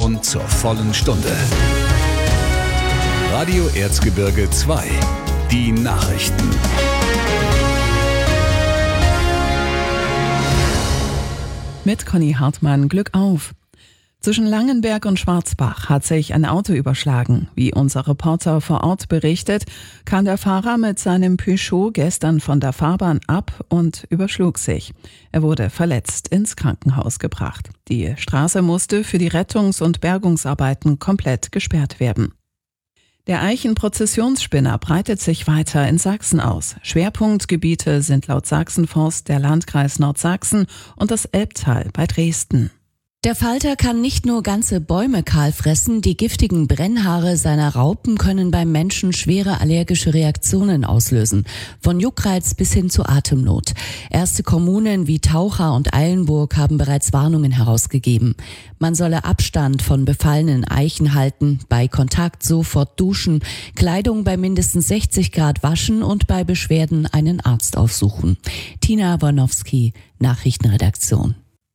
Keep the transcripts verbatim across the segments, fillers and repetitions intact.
und zur vollen Stunde. Radio Erzgebirge zwei. Die Nachrichten. Mit Conny Hartmann, Glück auf! Zwischen Langenberg und Schwarzbach hat sich ein Auto überschlagen. Wie unser Reporter vor Ort berichtet, kam der Fahrer mit seinem Peugeot gestern von der Fahrbahn ab und überschlug sich. Er wurde verletzt ins Krankenhaus gebracht. Die Straße musste für die Rettungs- und Bergungsarbeiten komplett gesperrt werden. Der Eichenprozessionsspinner breitet sich weiter in Sachsen aus. Schwerpunktgebiete sind laut Sachsenforst der Landkreis Nordsachsen und das Elbtal bei Dresden. Der Falter kann nicht nur ganze Bäume kahl fressen, die giftigen Brennhaare seiner Raupen können beim Menschen schwere allergische Reaktionen auslösen, von Juckreiz bis hin zu Atemnot. Erste Kommunen wie Taucha und Eilenburg haben bereits Warnungen herausgegeben. Man solle Abstand von befallenen Eichen halten, bei Kontakt sofort duschen, Kleidung bei mindestens sechzig Grad waschen und bei Beschwerden einen Arzt aufsuchen. Tina Warnowski, Nachrichtenredaktion.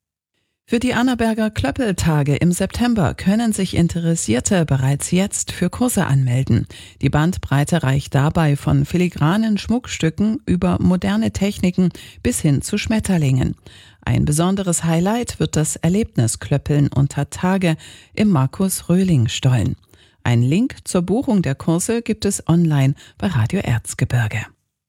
Für die Annaberger Klöppeltage im September können sich Interessierte bereits jetzt für Kurse anmelden. Die Bandbreite reicht dabei von filigranen Schmuckstücken über moderne Techniken bis hin zu Schmetterlingen. Ein besonderes Highlight wird das Erlebnis Klöppeln unter Tage im Markus-Röhling-Stollen. Ein Link zur Buchung der Kurse gibt es online bei Radio Erzgebirge.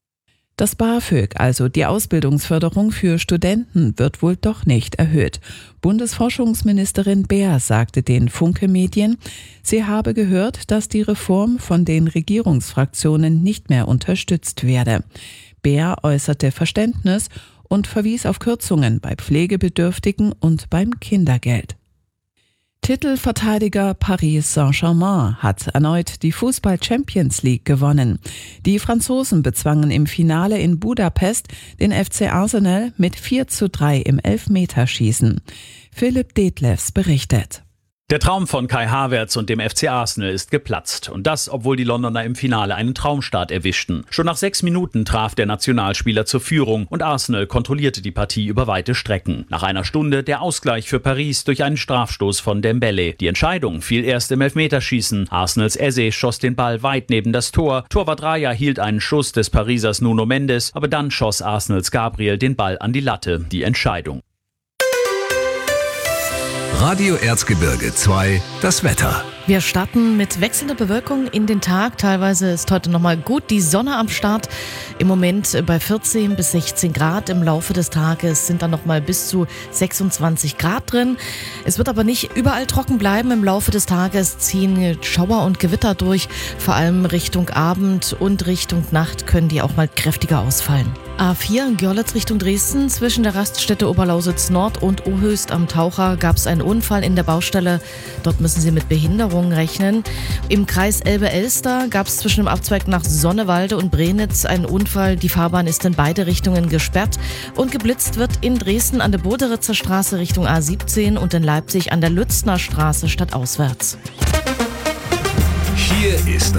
Das BAföG, also die Ausbildungsförderung für Studenten, wird wohl doch nicht erhöht. Bundesforschungsministerin Beer sagte den Funke Medien, sie habe gehört, dass die Reform von den Regierungsfraktionen nicht mehr unterstützt werde. Beer äußerte Verständnis und verwies auf Kürzungen bei Pflegebedürftigen und beim Kindergeld. Titelverteidiger Paris Saint-Germain hat erneut die Fußball-Champions League gewonnen. Die Franzosen bezwangen im Finale in Budapest den F C Arsenal mit vier zu drei im Elfmeterschießen. Philipp Detlefs berichtet. Der Traum von Kai Havertz und dem F C Arsenal ist geplatzt. Und das, obwohl die Londoner im Finale einen Traumstart erwischten. Schon nach sechs Minuten traf der Nationalspieler zur Führung und Arsenal kontrollierte die Partie über weite Strecken. Nach einer Stunde der Ausgleich für Paris durch einen Strafstoß von Dembele. Die Entscheidung fiel erst im Elfmeterschießen. Arsenals Eze schoss den Ball weit neben das Tor. Torwart Raya hielt einen Schuss des Parisers Nuno Mendes, aber dann schoss Arsenals Gabriel den Ball an die Latte. Die Entscheidung. Radio Erzgebirge zwei, das Wetter. Wir starten mit wechselnder Bewölkung in den Tag. Teilweise ist heute nochmal gut die Sonne am Start. Im Moment bei vierzehn bis sechzehn Grad. Im Laufe des Tages sind dann nochmal bis zu sechsundzwanzig Grad drin. Es wird aber nicht überall trocken bleiben. Im Laufe des Tages ziehen Schauer und Gewitter durch. Vor allem Richtung Abend und Richtung Nacht können die auch mal kräftiger ausfallen. A vier in Görlitz Richtung Dresden. Zwischen der Raststätte Oberlausitz Nord und Ohöst am Taucher gab es einen Unfall in der Baustelle. Dort müssen Sie mit Behinderung rechnen. Im Kreis Elbe-Elster gab es zwischen dem Abzweig nach Sonnewalde und Brenitz einen Unfall. Die Fahrbahn ist in beide Richtungen gesperrt und geblitzt wird in Dresden an der Boderitzer Straße Richtung A siebzehn und in Leipzig an der Lützner Straße stadtauswärts. Hier ist